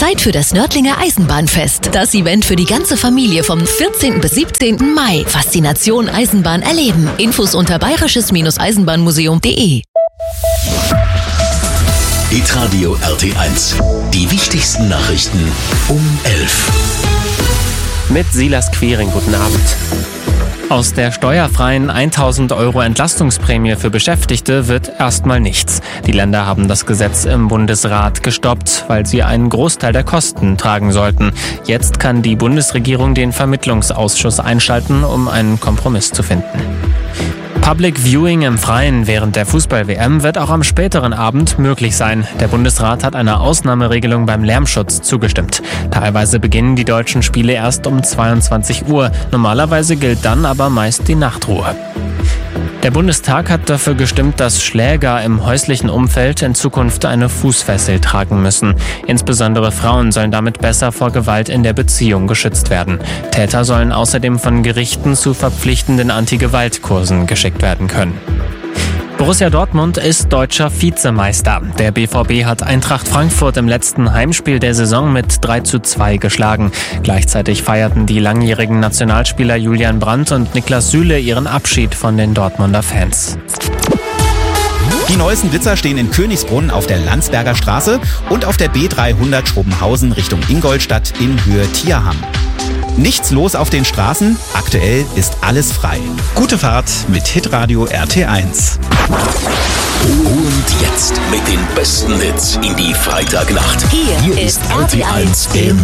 Zeit für das Nördlinger Eisenbahnfest. Das Event für die ganze Familie vom 14. bis 17. Mai. Faszination Eisenbahn erleben. Infos unter bayerisches-eisenbahnmuseum.de. Hitradio RT1. Die wichtigsten Nachrichten um 11. Mit Silas Quering, guten Abend. Aus der steuerfreien 1.000 € Entlastungsprämie für Beschäftigte wird erstmal nichts. Die Länder haben das Gesetz im Bundesrat gestoppt, weil sie einen Großteil der Kosten tragen sollten. Jetzt kann die Bundesregierung den Vermittlungsausschuss einschalten, um einen Kompromiss zu finden. Public Viewing im Freien während der Fußball-WM wird auch am späteren Abend möglich sein. Der Bundesrat hat einer Ausnahmeregelung beim Lärmschutz zugestimmt. Teilweise beginnen die deutschen Spiele erst um 22 Uhr. Normalerweise gilt dann aber meist die Nachtruhe. Der Bundestag hat dafür gestimmt, dass Schläger im häuslichen Umfeld in Zukunft eine Fußfessel tragen müssen. Insbesondere Frauen sollen damit besser vor Gewalt in der Beziehung geschützt werden. Täter sollen außerdem von Gerichten zu verpflichtenden Anti-Gewalt-Kursen geschickt werden können. Borussia Dortmund ist deutscher Vizemeister. Der BVB hat Eintracht Frankfurt im letzten Heimspiel der Saison mit 3:2 geschlagen. Gleichzeitig feierten die langjährigen Nationalspieler Julian Brandt und Niklas Süle ihren Abschied von den Dortmunder Fans. Die neuesten Blitzer stehen in Königsbrunn auf der Landsberger Straße und auf der B300 Schrobenhausen Richtung Ingolstadt in Höhe Tierham. Nichts los auf den Straßen, aktuell ist alles frei. Gute Fahrt mit Hitradio RT1. Und jetzt mit den besten Hits in die Freitagnacht. Hier ist RT1 im